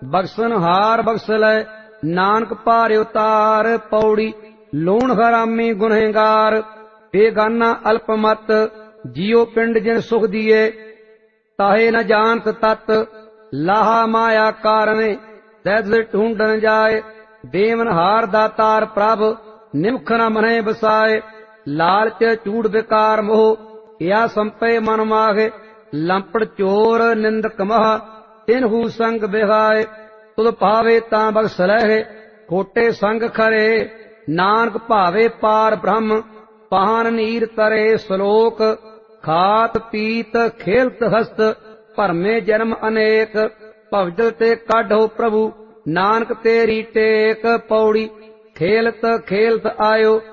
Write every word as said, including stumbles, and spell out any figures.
बख्सन हार बख्स लै नानक भार उतार। पौड़ी लूण हरामी गुनहगार बेगाना अल्पमत। जियो पिंड जिन सुख दिए ताहे न जानत तत। लाहा माया कारणे दैद ढूंढन जाए। देवन हार दातार प्रभ निमख न मने बसाए। लालच चूड़ विकार मोह या संपे मन माहे। लंपड़ चोर निंदक मह तिन्हु संग बिहाए। तुद पावे तां बख्स लहे खोटे संग खरे। नानक भावे पार ब्रह्म पाहन नीर तरे। श्लोक खात पीत खेलत हस्त भरमे जन्म अनेक। भवजल ते काढो प्रभु नानक तेरी टेक। पौड़ी खेलत खेलत आयो